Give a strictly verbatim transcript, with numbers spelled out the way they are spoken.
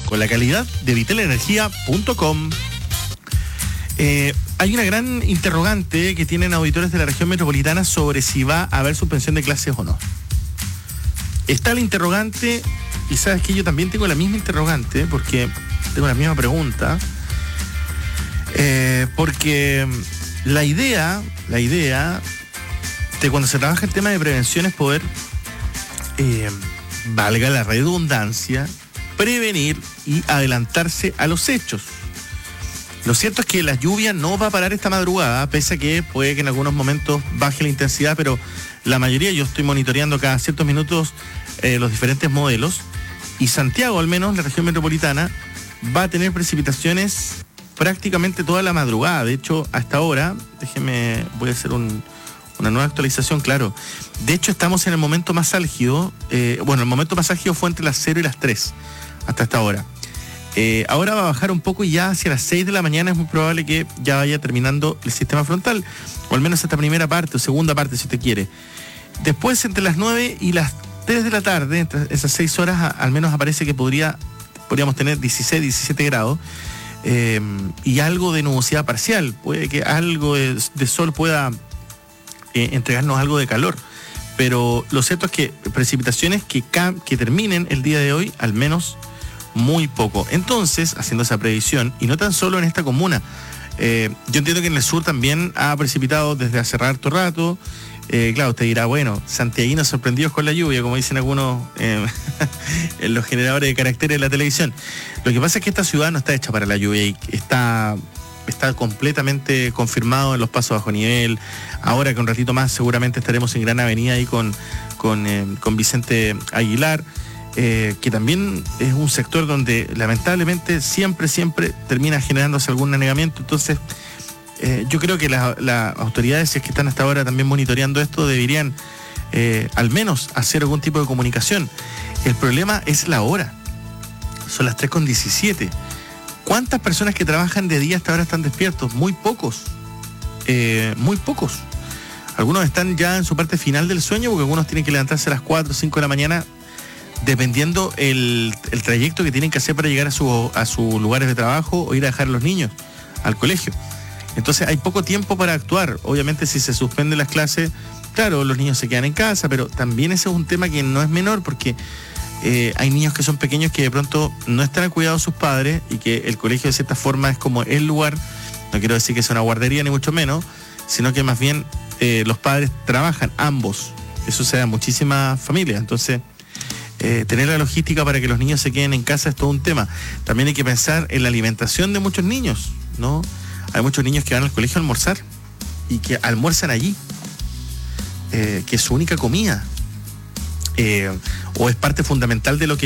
con la calidad de vitel energía punto com. Eh, hay una gran interrogante que tienen auditores de la región metropolitana sobre si va a haber suspensión de clases o no. Está la interrogante, y sabes que yo también tengo la misma interrogante, porque tengo la misma pregunta, eh, porque la idea, la idea de cuando se trabaja el tema de prevención es poder, eh, valga la redundancia, prevenir y adelantarse a los hechos. Lo cierto es que la lluvia no va a parar esta madrugada, pese a que puede que en algunos momentos baje la intensidad, pero la mayoría, yo estoy monitoreando cada ciertos minutos eh, los diferentes modelos, y Santiago, al menos la región metropolitana, va a tener precipitaciones prácticamente toda la madrugada. De hecho, hasta ahora, déjeme, voy a hacer un, una nueva actualización, claro. De hecho, estamos en el momento más álgido, eh, bueno, el momento más álgido fue entre las cero y las tres, hasta esta hora. Eh, ahora va a bajar un poco y ya hacia las seis de la mañana es muy probable que ya vaya terminando el sistema frontal, o al menos esta primera parte o segunda parte si usted quiere. Después, entre las nueve y las tres de la tarde, entre esas seis horas, a, al menos aparece que podría, podríamos tener dieciséis, diecisiete grados eh, y algo de nubosidad parcial. Puede que algo de, de sol pueda eh, entregarnos algo de calor, pero lo cierto es que precipitaciones que, que terminen el día de hoy, al menos muy poco. Entonces, haciendo esa previsión, y no tan solo en esta comuna, eh, yo entiendo que en el sur también ha precipitado desde hace harto rato. Eh, claro, usted dirá, bueno, santiaguinos sorprendidos con la lluvia, como dicen algunos eh, en los generadores de caracteres de la televisión. Lo que pasa es que esta ciudad no está hecha para la lluvia y está, está completamente confirmado en los pasos bajo nivel. Ahora que un ratito más seguramente estaremos en Gran Avenida ahí con, con, eh, con Vicente Aguilar. Eh, que también es un sector donde lamentablemente siempre, siempre termina generándose algún anegamiento. Entonces, eh, yo creo que las la autoridades, si es que están hasta ahora también monitoreando esto, deberían eh, al menos hacer algún tipo de comunicación. El problema es la hora. Son las tres con diecisiete. ¿Cuántas personas que trabajan de día hasta ahora están despiertos? Muy pocos. Eh, muy pocos. Algunos están ya en su parte final del sueño, porque algunos tienen que levantarse a las cuatro o cinco de la mañana, dependiendo el, el trayecto que tienen que hacer para llegar a, su, a sus lugares de trabajo o ir a dejar a los niños al colegio. Entonces hay poco tiempo para actuar. Obviamente, si se suspenden las clases, claro, los niños se quedan en casa, pero también ese es un tema que no es menor, porque eh, hay niños que son pequeños que de pronto no están al cuidado de sus padres, y que el colegio de cierta forma es como el lugar, no quiero decir que sea una guardería ni mucho menos, sino que más bien eh, los padres trabajan ambos. Eso se da en muchísimas familias. Entonces, Eh, tener la logística para que los niños se queden en casa es todo un tema. También hay que pensar en la alimentación de muchos niños, ¿no? Hay muchos niños que van al colegio a almorzar y que almuerzan allí, eh, que es su única comida, eh, o es parte fundamental de lo que